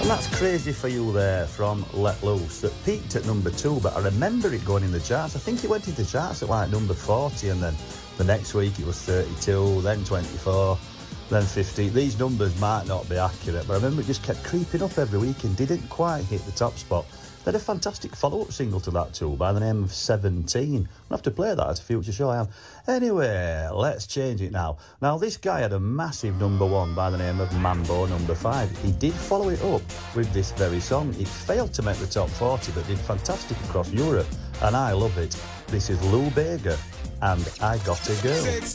And that's Crazy For You there from Let Loose. That peaked at number 2, but I remember it going in the charts. I think it went into the charts at like number 40, and then the next week it was 32, then 24, then 50. These numbers might not be accurate, but I remember it just kept creeping up every week and didn't quite hit the top spot. They had a fantastic follow-up single to that too, by the name of 17. I'll have to play that at a future show, I am. Anyway, let's change it now. Now, this guy had a massive number 1 by the name of Mambo number 5. He did follow it up with this very song. It failed to make the top 40, but did fantastic across Europe, and I love it. This is Lou Bega and I Got a Girl.